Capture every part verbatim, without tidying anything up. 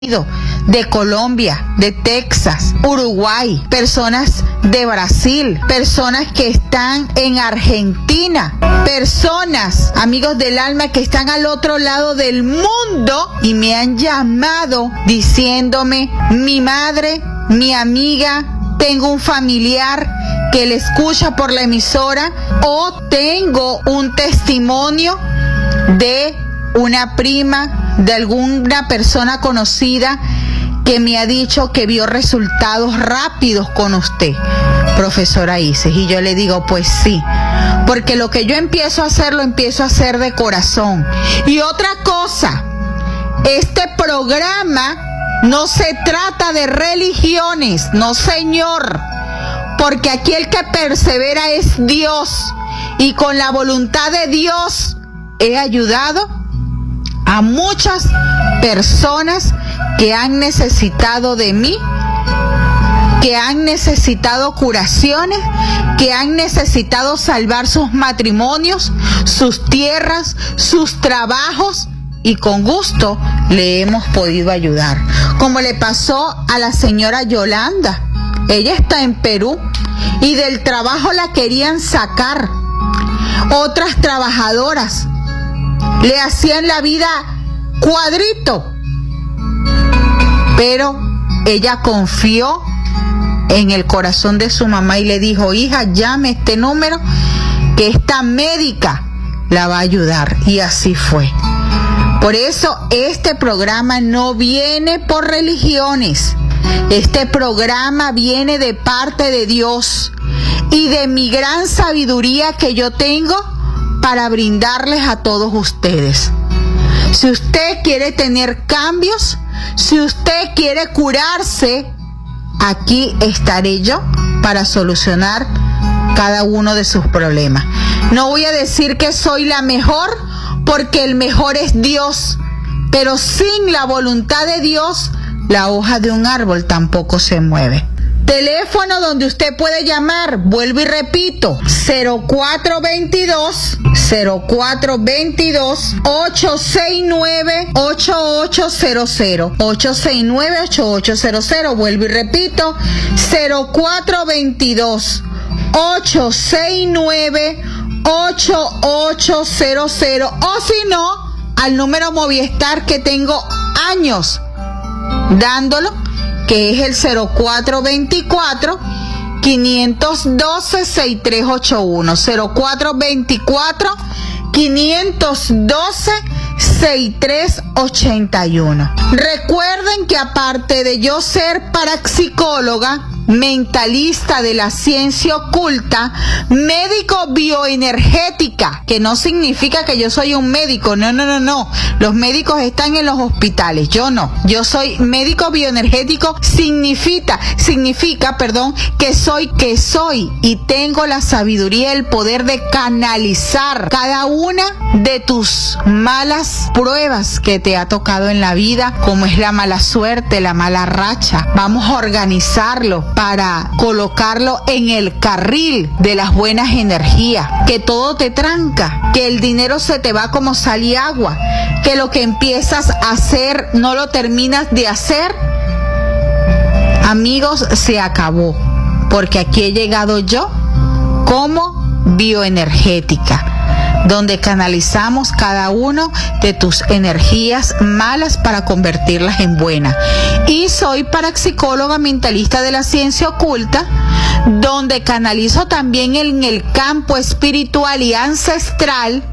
de Colombia, de Texas, Uruguay, personas de Brasil, personas que están en Argentina, personas, amigos del alma, que están al otro lado del mundo y me han llamado diciéndome: mi madre, mi amiga, tengo un familiar que le escucha por la emisora, o tengo un testimonio de una prima, de alguna persona conocida que me ha dicho que vio resultados rápidos con usted, profesora Isis. Y yo le digo, pues sí, porque lo que yo empiezo a hacer, lo empiezo a hacer de corazón. Y otra cosa, este programa no se trata de religiones, no señor, porque aquí el que persevera es Dios, y con la voluntad de Dios he ayudado a muchas personas que han necesitado de mí, que han necesitado curaciones, que han necesitado salvar sus matrimonios, sus tierras, sus trabajos, y con gusto le hemos podido ayudar. Como le pasó a la señora Yolanda. Ella está en Perú y del trabajo la querían sacar. Otras trabajadoras le hacían la vida cuadrito, pero ella confió en el corazón de su mamá y le dijo: hija, llame este número que esta médica la va a ayudar. Y así fue. Por eso este programa no viene por religiones, este programa viene de parte de Dios y de mi gran sabiduría que yo tengo para brindarles a todos ustedes. Si usted quiere tener cambios, si usted quiere curarse, aquí estaré yo para solucionar cada uno de sus problemas. No voy a decir que soy la mejor, porque el mejor es Dios, pero sin la voluntad de Dios, la hoja de un árbol tampoco se mueve. Teléfono donde usted puede llamar, vuelvo y repito, cero cuatro veintidós, cero cuatro veintidós, ocho seis nueve, ocho ocho cero cero, ocho seis nueve, ocho ocho cero cero, vuelvo y repito, cero cuatro veintidós, ocho seis nueve, ocho ocho cero cero, o si no, al número Movistar que tengo años dándolo, que es el cero cuatro veinticuatro, quinientos doce, sesenta y tres ochenta y uno, cero cuatro veinticuatro, quinientos doce, sesenta y tres ochenta y uno. Recuerden que aparte de yo ser parapsicóloga, mentalista de la ciencia oculta, médico bioenergética, que no significa que yo soy un médico, no, no, no, no, los médicos están en los hospitales, yo no, yo soy médico bioenergético, significa, significa, perdón, que soy, que soy, y tengo la sabiduría y el poder de canalizar cada una de tus malas pruebas que te ha tocado en la vida, como es la mala suerte, la mala racha. Vamos a organizarlo para colocarlo en el carril de las buenas energías, que todo te tranca, que el dinero se te va como sal y agua, que lo que empiezas a hacer no lo terminas de hacer. Amigos, se acabó, porque aquí he llegado yo como bioenergética, donde canalizamos cada uno de tus energías malas para convertirlas en buenas. Y soy parapsicóloga mentalista de la ciencia oculta, donde canalizo también en el campo espiritual y ancestral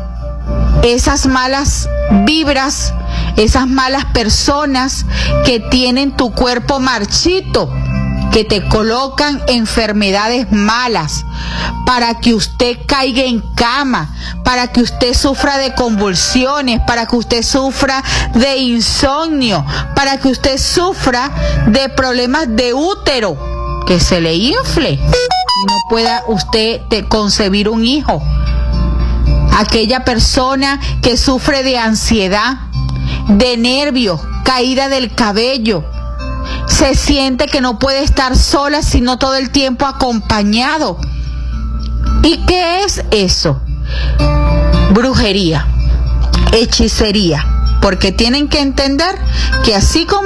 esas malas vibras, esas malas personas que tienen tu cuerpo marchito, que te colocan enfermedades malas, para que usted caiga en cama, para que usted sufra de convulsiones, para que usted sufra de insomnio, para que usted sufra de problemas de útero, que se le infle y no pueda usted te concebir un hijo. Aquella persona que sufre de ansiedad, de nervios, caída del cabello, se siente que no puede estar sola, sino todo el tiempo acompañado. ¿Y qué es eso? Brujería, hechicería. porque tienen que entender que así como